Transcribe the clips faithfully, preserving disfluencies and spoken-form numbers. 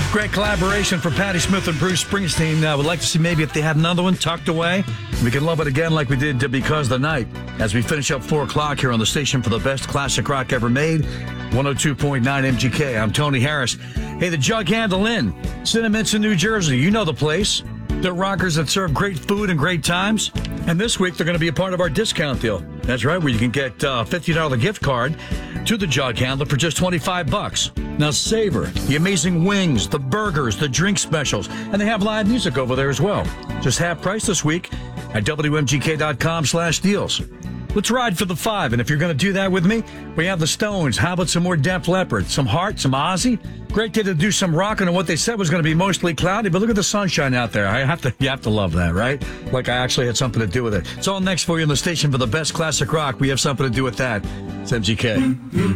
Great collaboration for Patti Smith and Bruce Springsteen. I uh, would like to see maybe if they had another one tucked away. We can love it again like we did to Because the Night as we finish up four o'clock here on the station for the best classic rock ever made. one oh two point nine M G K. I'm Tony Harris. Hey, the Jug Handle Inn, Cinnaminson, New Jersey. You know the place. They're rockers that serve great food and great times. And this week, they're going to be a part of our discount deal. That's right, where you can get a fifty dollars gift card to the Jug Handler for just twenty-five bucks. Now savor the amazing wings, the burgers, the drink specials, and they have live music over there as well. Just half price this week at W M G K dot com slash deals. Let's ride for the five, and if you're going to do that with me, we have the Stones. How about some more Def Leppard, some Heart, some Ozzy? Great day to do some rocking, and what they said was going to be mostly cloudy, but look at the sunshine out there. I have to, you have to love that, right? Like I actually had something to do with it. It's all next for you on the station for the best classic rock. We have something to do with that. It's M G K.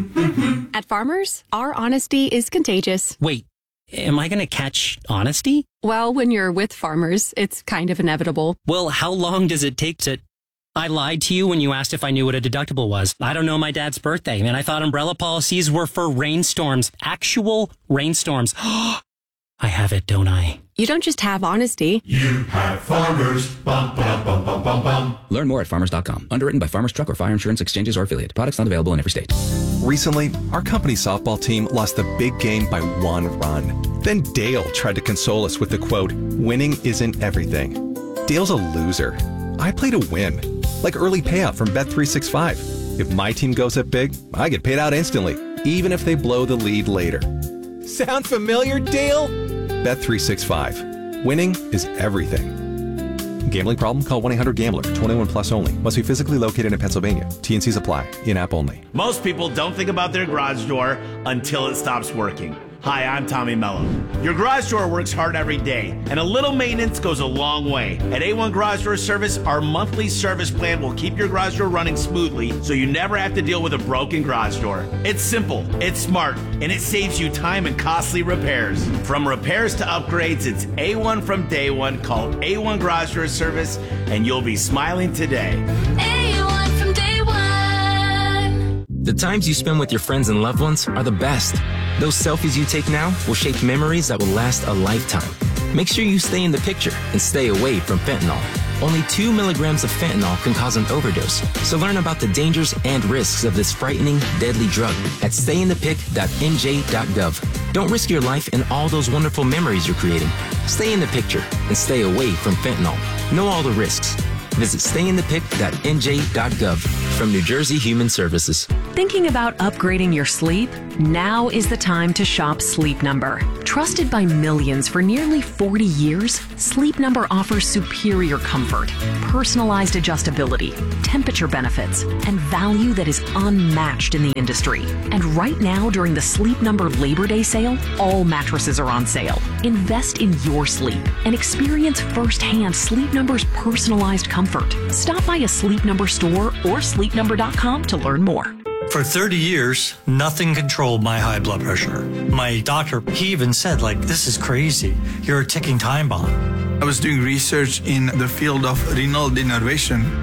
At Farmers, our honesty is contagious. Wait, am I going to catch honesty? Well, when you're with Farmers, it's kind of inevitable. Well, how long does it take to... I lied to you when you asked if I knew what a deductible was. I don't know my dad's birthday, and I thought umbrella policies were for rainstorms. Actual rainstorms. I have it, don't I? You don't just have honesty. You have Farmers. Bum, bum, bum, bum, bum, bum. Learn more at farmers dot com. Underwritten by Farmers Truck or Fire Insurance Exchanges or Affiliate. Products not available in every state. Recently, our company softball team lost the big game by one run. Then Dale tried to console us with the quote, "Winning isn't everything." Dale's a loser. I play to win. Like early payout from Bet three sixty-five. If my team goes up big, I get paid out instantly, even if they blow the lead later. Sound familiar, Dale? Bet three sixty-five. Winning is everything. Gambling problem? Call one eight hundred gambler. twenty-one plus only. Must be physically located in Pennsylvania. T and Cs apply. In-app only. Most people don't think about their garage door until it stops working. Hi, I'm Tommy Mello. Your garage door works hard every day, and a little maintenance goes a long way. At A one Garage Door Service, our monthly service plan will keep your garage door running smoothly so you never have to deal with a broken garage door. It's simple, it's smart, and it saves you time and costly repairs. From repairs to upgrades, it's A one from day one. Call A one Garage Door Service, and you'll be smiling today. A one from day one. The times you spend with your friends and loved ones are the best. Those selfies you take now will shape memories that will last a lifetime. Make sure you stay in the picture and stay away from fentanyl. Only two milligrams of fentanyl can cause an overdose. So learn about the dangers and risks of this frightening, deadly drug at stay in the pic dot N J dot gov. Don't risk your life and all those wonderful memories you're creating. Stay in the picture and stay away from fentanyl. Know all the risks. Visit stay in the pic dot N J dot gov from New Jersey Human Services. Thinking about upgrading your sleep? Now is the time to shop Sleep Number. Trusted by millions for nearly forty years, Sleep Number offers superior comfort, personalized adjustability, temperature benefits, and value that is unmatched in the industry. And right now, during the Sleep Number Labor Day sale, all mattresses are on sale. Invest in your sleep and experience firsthand Sleep Number's personalized comfort. Stop by a Sleep Number store or sleep number dot com to learn more. For thirty years, nothing controlled my high blood pressure. My doctor, he even said, like, this is crazy. You're a ticking time bomb. I was doing research in the field of renal denervation.